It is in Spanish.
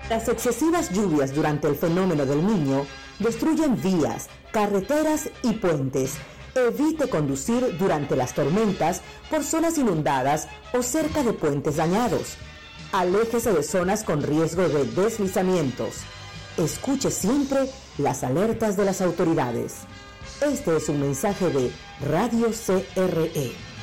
Las excesivas lluvias durante el fenómeno del Niño destruyen vías, carreteras y puentes. Evite conducir durante las tormentas por zonas inundadas o cerca de puentes dañados. Aléjese de zonas con riesgo de deslizamientos. Escuche siempre las alertas de las autoridades. Este es un mensaje de Radio CRE.